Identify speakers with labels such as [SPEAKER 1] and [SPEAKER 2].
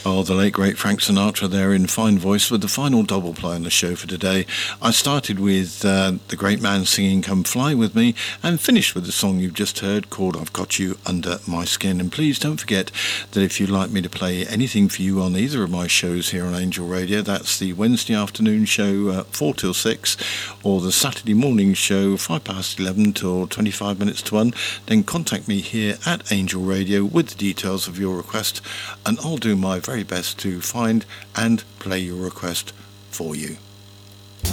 [SPEAKER 1] Oh, the late great Frank Sinatra there in fine voice with the final double play on the show for today. I started with the great man singing Come Fly With Me and finished with the song you've just heard called I've Got You Under My Skin. And please don't forget that if you'd like me to play anything for you on either of my shows here on Angel Radio, that's the Wednesday afternoon show 4 till 6 or the Saturday morning show 5 past 11 till 25 minutes to 1, then contact me here at Angel Radio with the details of your request and I'll do my very best to find and play your request for you.